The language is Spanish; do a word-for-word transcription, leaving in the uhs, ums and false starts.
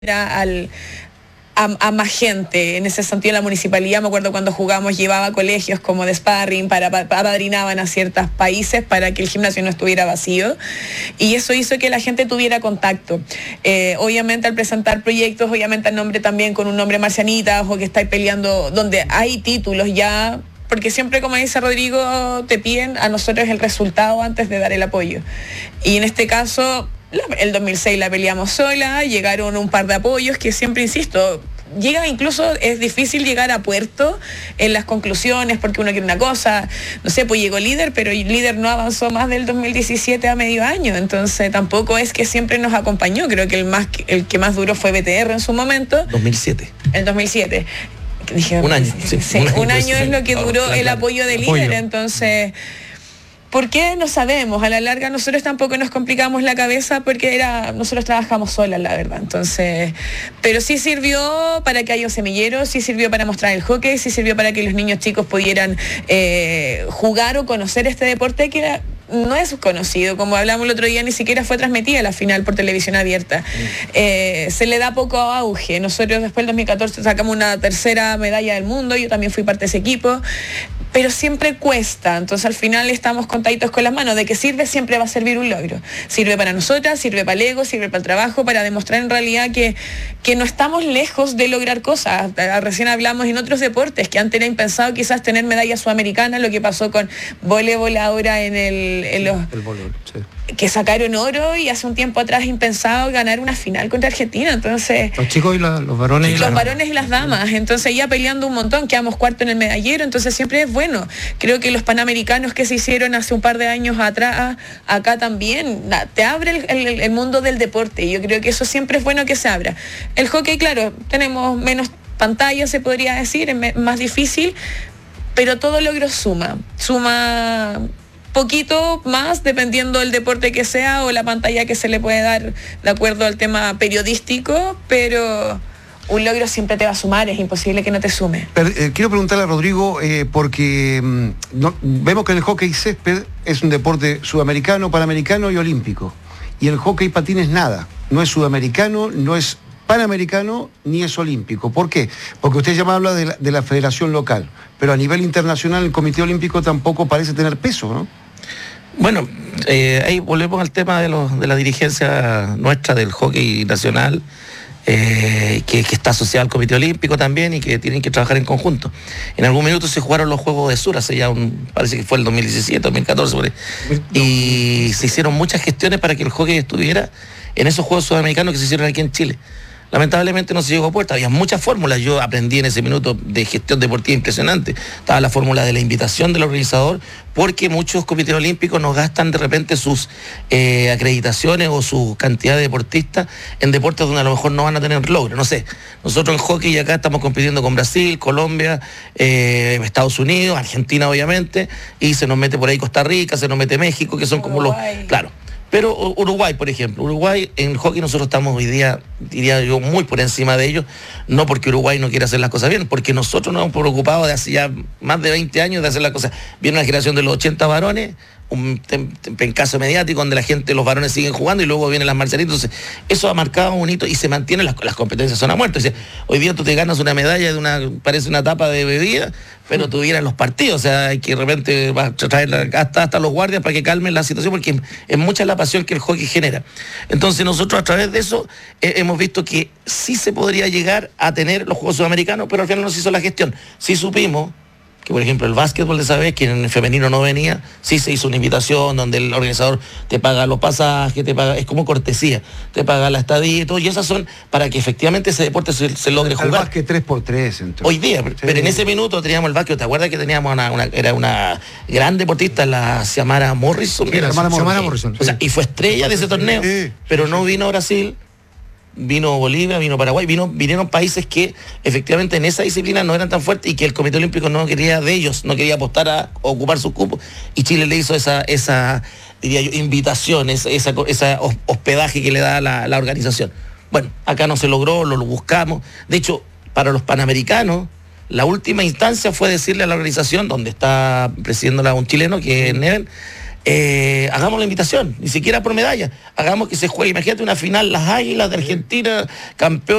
al... A, a más gente. En ese sentido, la municipalidad, me acuerdo cuando jugamos, llevaba colegios como de sparring, para, para, apadrinaban a ciertos países para que el gimnasio no estuviera vacío, y eso hizo que la gente tuviera contacto. Eh, obviamente al presentar proyectos, obviamente el nombre también con un nombre Marcianitas, o que estáis peleando donde hay títulos ya, porque siempre, como dice Rodrigo, te piden a nosotros el resultado antes de dar el apoyo. Y en este caso, el dos mil seis la peleamos sola, llegaron un par de apoyos que siempre, insisto, llega incluso, es difícil llegar a puerto en las conclusiones, porque uno quiere una cosa, no sé, pues llegó líder, pero el líder no avanzó más del dos mil diecisiete a medio año, entonces tampoco es que siempre nos acompañó. Creo que el, más, el que más duró fue B T R en su momento. dos mil siete. El dos mil siete. Dije, un año, sí, sí, un año, un año es lo que duró claro, el apoyo de líder, apoyo. Entonces... ¿Por qué? No sabemos. A la larga nosotros tampoco nos complicamos la cabeza porque era, nosotros trabajamos solas, la verdad. Entonces, pero sí sirvió para que haya un semillero, sí sirvió para mostrar el hockey, sí sirvió para que los niños chicos pudieran eh, jugar o conocer este deporte que era, no es conocido. Como hablamos el otro día, ni siquiera fue transmitida la final por televisión abierta. Eh, se le da poco auge. Nosotros después del dos mil catorce sacamos una tercera medalla del mundo, yo también fui parte de ese equipo, pero siempre cuesta. Entonces al final estamos contaditos con las manos. De que sirve, siempre va a servir un logro. Sirve para nosotras, sirve para el ego, sirve para el trabajo, para demostrar en realidad que, que no estamos lejos de lograr cosas. Recién hablamos en otros deportes que antes era impensado quizás tener medallas sudamericanas, lo que pasó con voleibol ahora en el... En los, el voleibol, sí. Que sacaron oro, y hace un tiempo atrás impensado ganar una final contra Argentina. Entonces los chicos y la, los varones y los varones y las damas, entonces ya peleando un montón, quedamos cuarto en el medallero, entonces siempre es bueno. Creo que los panamericanos que se hicieron hace un par de años atrás, acá también, te abre el, el, el mundo del deporte, y yo creo que eso siempre es bueno que se abra. El hockey, claro, tenemos menos pantalla, se podría decir, es más difícil, pero todo logro suma, suma poquito más dependiendo del deporte que sea o la pantalla que se le puede dar de acuerdo al tema periodístico, pero un logro siempre te va a sumar, es imposible que no te sume. Pero, eh, quiero preguntarle a Rodrigo, eh, porque mm, no, vemos que el hockey césped es un deporte sudamericano, panamericano y olímpico, y el hockey patín es nada, no es sudamericano, no es panamericano ni es olímpico. ¿Por qué? Porque usted ya me habla de la, de la federación local, pero a nivel internacional el Comité Olímpico tampoco parece tener peso, ¿no? Bueno, eh, ahí volvemos al tema de, los, de la dirigencia nuestra del hockey nacional, eh, que, que está asociada al Comité Olímpico también y que tienen que trabajar en conjunto. En algún minuto se jugaron los Juegos de Sur, hace ya un, parece que fue el dos mil diecisiete, dos mil catorce, y se hicieron muchas gestiones para que el hockey estuviera en esos Juegos Sudamericanos que se hicieron aquí en Chile. Lamentablemente no se llegó a puerta, había muchas fórmulas, yo aprendí en ese minuto de gestión deportiva impresionante. Estaba la fórmula de la invitación del organizador, porque muchos comités olímpicos nos gastan de repente sus eh, acreditaciones o su cantidad de deportistas en deportes donde a lo mejor no van a tener logro. No sé, nosotros en hockey acá estamos compitiendo con Brasil, Colombia, eh, Estados Unidos, Argentina obviamente, y se nos mete por ahí Costa Rica, se nos mete México, que son como los... Claro. Pero Uruguay, por ejemplo, Uruguay en hockey nosotros estamos hoy día, diría yo, muy por encima de ellos, no porque Uruguay no quiera hacer las cosas bien, porque nosotros nos hemos preocupado de hace ya más de veinte años de hacer las cosas. Viene una generación de los ochenta varones, un pencazo mediático donde la gente, los varones siguen jugando y luego vienen las marcianitas. Entonces, eso ha marcado un hito y se mantiene, las, las competencias son a muerto. O sea, hoy día tú te ganas una medalla de una, parece una tapa de bebida, pero tú vienes los partidos, o sea, hay que de repente va a traer hasta, hasta los guardias para que calmen la situación, porque es, es mucha la pasión que el hockey genera. Entonces nosotros a través de eso eh, hemos visto que sí se podría llegar a tener los Juegos Sudamericanos, pero al final no se hizo la gestión. Sí supimos que, por ejemplo, el básquetbol de esa vez, que en el femenino no venía, sí se hizo una invitación donde el organizador te paga los pasajes, te paga, es como cortesía, te paga la estadía y todo, y esas son para que efectivamente ese deporte se, se logre jugar. El básquet tres por tres, entonces. Hoy día, sí. Pero en ese minuto teníamos el básquet, ¿te acuerdas que teníamos una, una era una gran deportista, la Xiomara Morrison? Sí, la Xiomara Morrison. O sea, y fue estrella de ese torneo, sí, pero no vino a Brasil. Vino Bolivia, vino Paraguay, vino, vinieron países que efectivamente en esa disciplina no eran tan fuertes y que el Comité Olímpico no quería de ellos, no quería apostar a ocupar sus cupos, y Chile le hizo esa, esa diría yo, invitación, esa, esa, esa hospedaje que le da la, la organización. Bueno, acá no se logró, lo, lo buscamos. De hecho, para los panamericanos, la última instancia fue decirle a la organización, donde está presidiéndola un chileno, que es Neven, Eh, hagamos la invitación, ni siquiera por medalla, hagamos que se juegue, imagínate una final, las Águilas de Argentina, campeón